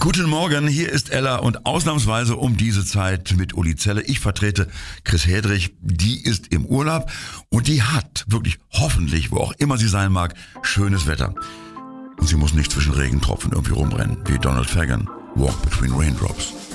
Guten Morgen, hier ist Ella und ausnahmsweise um diese Zeit mit Uli Zelle. Ich vertrete Chris Hedrich, die ist im Urlaub und die hat wirklich hoffentlich, wo auch immer sie sein mag, schönes Wetter. Und sie muss nicht zwischen Regentropfen irgendwie rumrennen, wie Donald Fagan, Walk Between Raindrops.